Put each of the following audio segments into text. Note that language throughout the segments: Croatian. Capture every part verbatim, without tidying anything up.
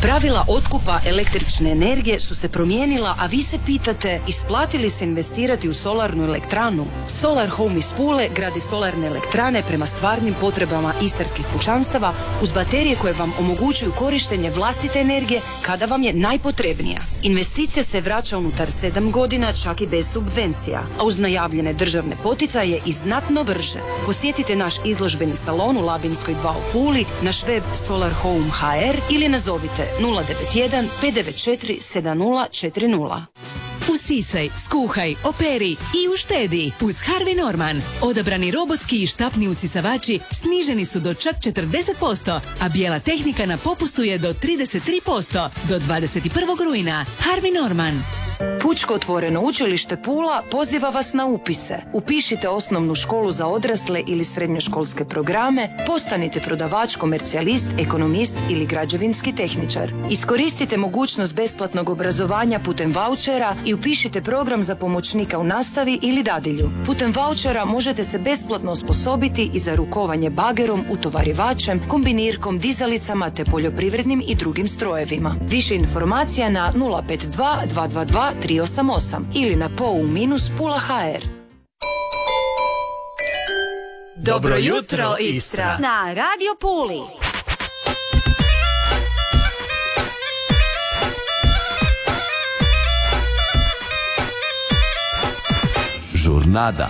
Pravila otkupa električne energije su se promijenila, a vi se pitate isplati li se investirati u solarnu elektranu? Solar Home iz Pule gradi solarne elektrane prema stvarnim potrebama istarskih kućanstava uz baterije koje vam omogućuju korištenje vlastite energije kada vam je najpotrebnija. Investicija se vraća unutar sedam godina, čak i bez subvencija, a uz najavljene državne poticaje i znatno brže. Posjetite naš izložbeni salon u Labinskoj dva u Puli, naš web solar home dot h r ili nazovite nula devet jedan pet devet četiri sedam nula četiri nula. Usisaj, skuhaj, operi i uštedi uz Harvey Norman. Odabrani robotski i štapni usisavači sniženi su do čak četrdeset posto, a bijela tehnika na popustu je do trideset tri posto do dvadeset prvog rujna. Harvey Norman. Pučko otvoreno učilište Pula poziva vas na upise. Upišite osnovnu školu za odrasle ili srednjoškolske programe, postanite prodavač, komercijalist, ekonomist ili građevinski tehničar. Iskoristite mogućnost besplatnog obrazovanja putem vaučera i upišite program za pomoćnika u nastavi ili dadilju. Putem vaučera možete se besplatno osposobiti i za rukovanje bagerom, utovarivačem, kombinirkom, dizalicama te poljoprivrednim i drugim strojevima. Više informacija na nula pet dva dva dva dva tri osam osam ili na pou pula h r. Dobro jutro, Istra! Na Radio Puli. Žurnada.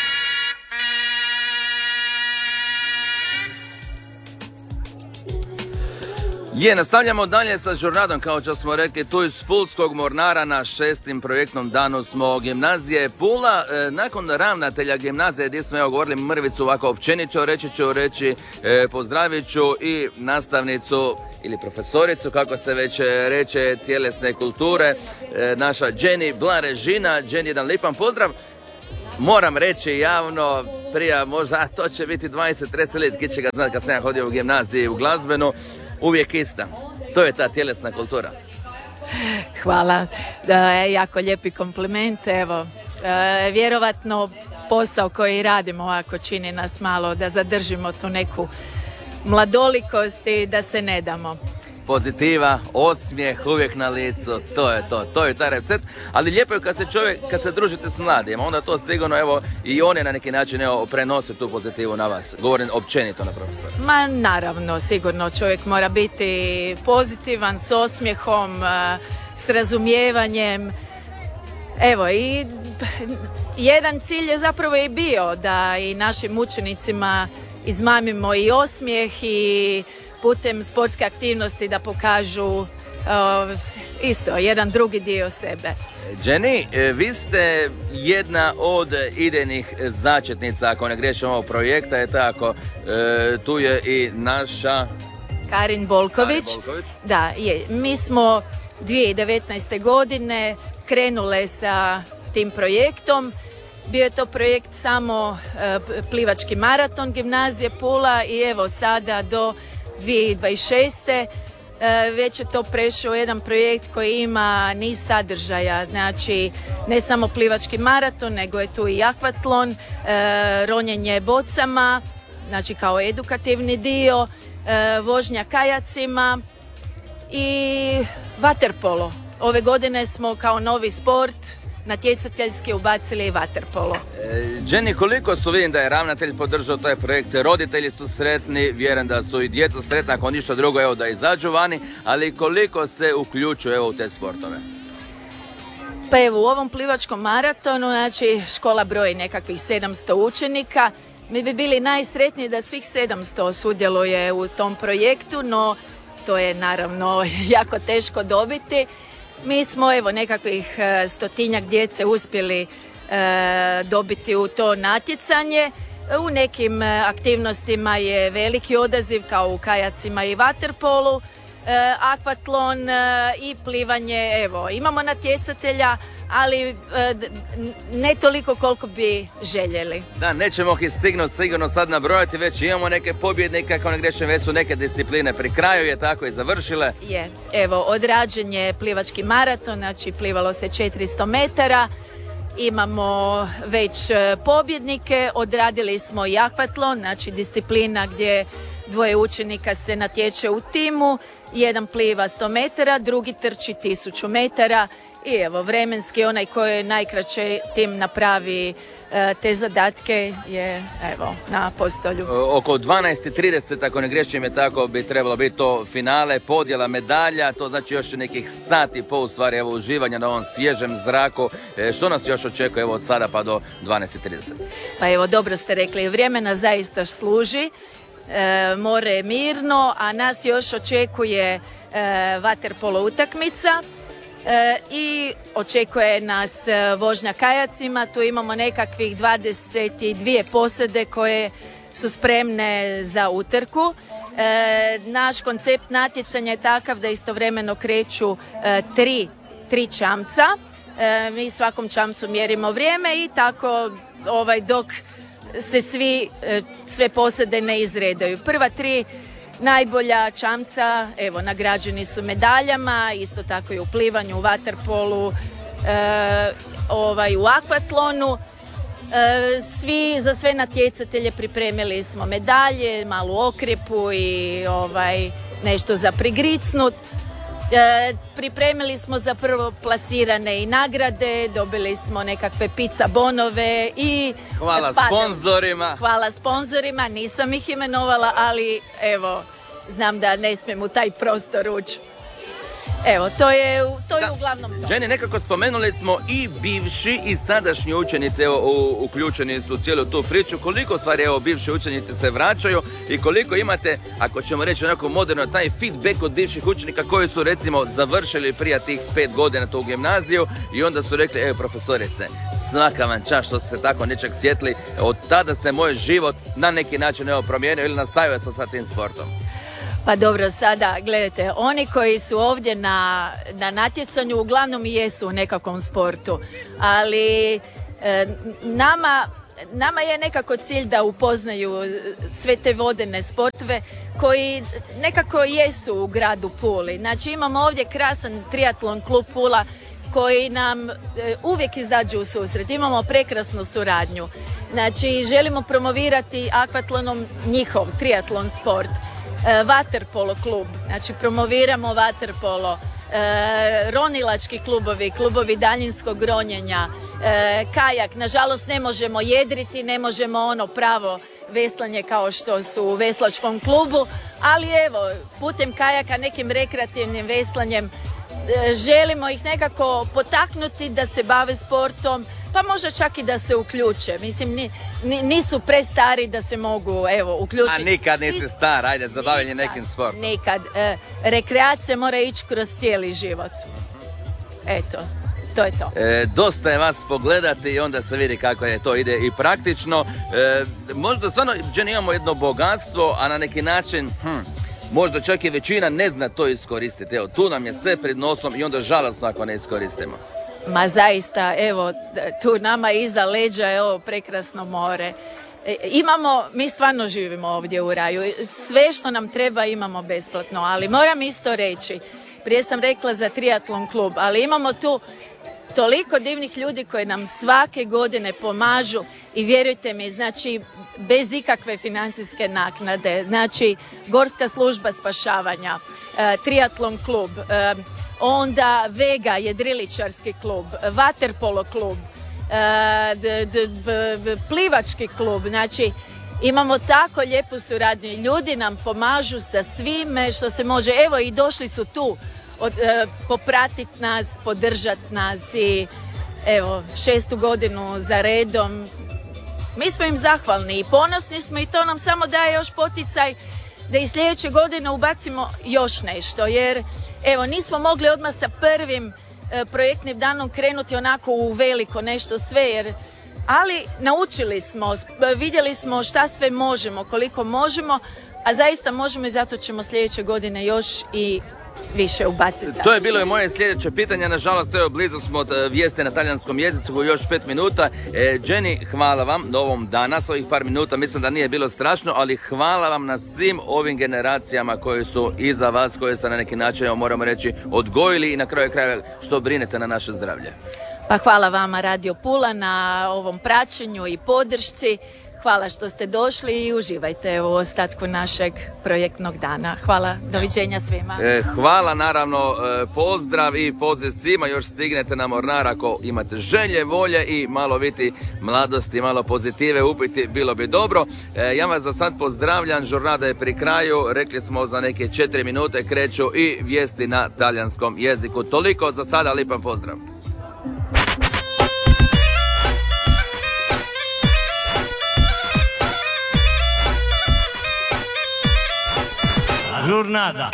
Je, nastavljamo dalje sa žurnadom, kao što smo rekli, tu iz Pulskog mornara na šestim projektnom danu smo gimnazije Pula. E, nakon ravnatelja gimnazije gdje smo evo govorili mrvicu ovako općenito, reći ću reći, e, pozdravit ću i nastavnicu ili profesoricu, kako se već reče, tjelesne kulture, e, naša Jenny Blarežina. Jenny, jedan lipan pozdrav. Moram reći javno, prije možda, a to će biti dvadeset trideset let, ki će ga znati kad sam ja hodio u gimnaziji u glazbenu, uvijek ista. To je ta tjelesna kultura. Hvala. Da, jako lijepi kompliment. Evo, e, vjerovatno posao koji radimo ovako čini nas malo da zadržimo tu neku mladolikost i da se ne damo. Pozitiva, osmijeh uvijek na licu, to je to, to je taj recept, ali lijepo je kad se čovjek, kad se družite s mladima, onda to sigurno, evo, i oni na neki način, evo, prenose tu pozitivu na vas, govorim općenito na profesora. Ma naravno, sigurno čovjek mora biti pozitivan, s osmijehom, s razumijevanjem, evo, i jedan cilj je zapravo i bio da i našim učenicima izmamimo i osmijeh i putem sportske aktivnosti da pokažu uh, isto jedan drugi dio sebe. Jenny, vi ste jedna od idejnih začetnica, ako ne griješim, ovog projekta, je tako, e, tu je i naša Karin Bolković. Karin Bolković. Da, je. Mi smo dvije tisuće devetnaeste. godine krenule sa tim projektom. Bio je to projekt samo e, plivački maraton gimnazije Pula i evo sada do dvije tisuće dvadeset šeste. E, već je to prešao jedan projekt koji ima niz sadržaja, znači ne samo plivački maraton, nego je tu i akvatlon, e, ronjenje bocama, znači kao edukativni dio, e, vožnja kajacima i vaterpolo. Ove godine smo kao novi sport natjecateljski ubacili i vaterpolo. E, Jenny, koliko su, vidim da je ravnatelj podržao taj projekt, roditelji su sretni, vjerujem da su i djeca sretna, ako ništa drugo, evo da izađu vani, ali koliko se uključuje evo u te sportove? Pa evo, u ovom plivačkom maratonu, znači škola broji nekakvih sedamsto učenika. Mi bi bili najsretniji da svih sedamsto sudjeluje u tom projektu, no to je naravno jako teško dobiti. Mi smo evo nekakvih stotinjak djece uspjeli e, dobiti u to natjecanje. U nekim aktivnostima je veliki odaziv kao u kajacima i vaterpolu, e, akvatlon e, i plivanje. Evo, imamo natjecatelja, ali e, ne toliko koliko bi željeli. Da, nećemo ih stignuti sigurno sad nabrojati, već imamo neke pobjednike, ako ne grešim, već su neke discipline pri kraju, je tako i završile. Je, evo, odrađen je plivački maraton, znači plivalo se četiristo metara, imamo već pobjednike, odradili smo i akvatlon, znači disciplina gdje dvoje učenika se natječe u timu, jedan pliva sto metara, drugi trči tisuću metara i evo vremenski onaj koji najkraće tim napravi e, te zadatke je evo na postolju. Oko dvanaest i trideset, ako ne griješim je tako, bi trebalo biti to finale, podjela medalja, to znači još nekih sati po u stvari evo uživanja na ovom svježem zraku. E, što nas još očekuje evo od sada pa do dvanaest i trideset? Pa evo dobro ste rekli, vremena zaista služi. E, more je mirno, a nas još očekuje e, vaterpolo utakmica e, i očekuje nas e, vožnja kajacima. Tu imamo nekakvih dvadeset dvije posade koje su spremne za utrku. E, naš koncept natjecanja je takav da istovremeno kreću e, tri, tri čamca. E, mi svakom čamcu mjerimo vrijeme i tako ovaj, dok se svi, sve posade ne izredaju. Prva tri najbolja čamca, evo, nagrađeni su medaljama, isto tako i u plivanju, u vaterpolu, e, ovaj, u akvatlonu. E, svi, za sve natjecatelje pripremili smo medalje, malu okrjepu i ovaj, nešto za prigricnut. E, pripremili smo za prvo plasirane i nagrade, dobili smo nekakve pizza bonove i hvala padel. sponzorima. Hvala sponzorima, nisam ih imenovala, ali evo, znam da ne smijem u taj prostor ući. Evo, to je, to je da. uglavnom to. Jenny, nekako spomenuli smo i bivši i sadašnji učenici evo, u, uključeni su u cijelu tu priču. Koliko stvari evo, bivši učenici se vraćaju i koliko imate, ako ćemo reći onako moderno, taj feedback od bivših učenika koji su recimo završili prije tih pet godina tu gimnaziju i onda su rekli, evo profesorice, svaka vam čast što ste se tako nečeg sjetli, od tada se moj život na neki način evo, promijenio ili nastavio sam sa tim sportom. Pa dobro, sada gledajte, oni koji su ovdje na, na natjecanju uglavnom i jesu u nekakvom sportu, ali e, nama, nama je nekako cilj da upoznaju sve te vodene sportove koji nekako jesu u gradu Puli. Znači imamo ovdje krasan triatlon klub Pula koji nam e, uvijek izađu u susret, imamo prekrasnu suradnju. Znači želimo promovirati akvatlonom njihov triatlon sport. E, vaterpolo klub, znači promoviramo vaterpolo, e, ronilački klubovi, klubovi daljinskog ronjenja, e, kajak, nažalost ne možemo jedriti, ne možemo ono pravo veslanje kao što su u veslačkom klubu, ali evo, putem kajaka, nekim rekreativnim veslanjem, e, želimo ih nekako potaknuti da se bave sportom, pa možda čak i da se uključe. Mislim, ni, ni, nisu prestari da se mogu, evo, uključiti. A nikad nisi star, ajde, za bavljenje nekim sportom. Nikad. E, rekreacija mora ići kroz cijeli život. Eto, to je to. E, dosta je vas pogledati i onda se vidi kako je to ide i praktično. E, možda stvarno, Jenny, imamo jedno bogatstvo, a na neki način, hm, možda čak i većina ne zna to iskoristiti. Evo, tu nam je sve pred nosom i onda žalosno ako ne iskoristimo. Ma zaista, evo, tu nama iza leđa je ovo prekrasno more. E, imamo, mi stvarno živimo ovdje u raju. Sve što nam treba imamo besplatno, ali moram isto reći, prije sam rekla za triatlon klub, ali imamo tu toliko divnih ljudi koji nam svake godine pomažu i vjerujte mi, znači, bez ikakve financijske naknade, znači, Gorska služba spašavanja, e, triatlon klub, e, onda Vega, jedriličarski klub, vaterpolo klub, e, d, d, d, d, plivački klub, znači imamo tako lijepu suradnju. Ljudi nam pomažu sa svime što se može. Evo i došli su tu od, e, popratiti nas, podržati nas i evo šestu godinu za redom. Mi smo im zahvalni i ponosni smo i to nam samo daje još poticaj da i sljedeće godine ubacimo još nešto, jer evo nismo mogli odmah sa prvim e, projektnim danom krenuti onako u veliko nešto sve, jer ali naučili smo, vidjeli smo šta sve možemo, koliko možemo, a zaista možemo i zato ćemo sljedeće godine još i više ubaciti. To je bilo i moje sljedeće pitanje, nažalost evo blizu smo od vijesti na talijanskom jeziku, još pet minuta. E, Jenny, hvala vam na ovom danas, ovih par minuta, mislim da nije bilo strašno, ali hvala vam na svim ovim generacijama koje su iza vas, koje se na neki način, evo, moramo reći, odgojili i na kraju krajeva što brinete na naše zdravlje. Pa hvala vama Radio Pula na ovom praćenju i podršci. hvala što ste došli i uživajte u ostatku našeg projektnog dana. Hvala, doviđenja svima. E, hvala, naravno, e, pozdrav i poziv svima, još stignete na Mornar ako imate želje, volje i malo biti mladosti, malo pozitive upiti, bilo bi dobro. E, ja vas za sad pozdravljam, žurnada je pri kraju, rekli smo za neke četiri minute kreću i vijesti na talijanskom jeziku. Toliko za sada, lipan pozdrav. Žurnada.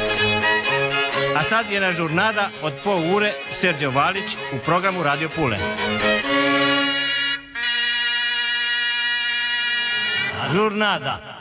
A sad je na žurnada od pol ure Sergio Valić u programu Radio Pule. Žurnada.